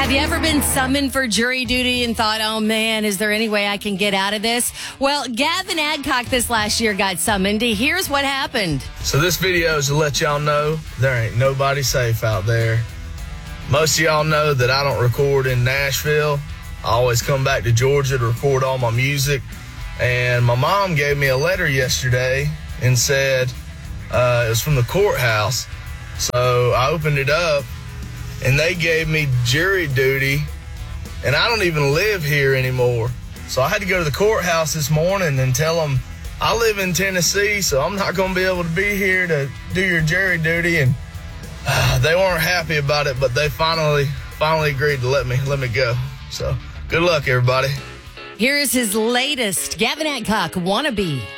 Have you ever been summoned for jury duty and thought, oh man, is there any way I can get out of this? Well, Gavin Adcock this last year got summoned. Here's what happened. So this video is to let y'all know there ain't nobody safe out there. Most of y'all know that I don't record in Nashville. I always come back to Georgia to record all my music. And my mom gave me a letter yesterday and said it was from the courthouse. So I opened it up and they gave me jury duty, and I don't even live here anymore. So I had to go to the courthouse this morning and tell them I live in Tennessee, so I'm not going to be able to be here to do your jury duty. And they weren't happy about it, but they finally agreed to let me go. So good luck, everybody. Here is his latest Gavin Adcock wannabe.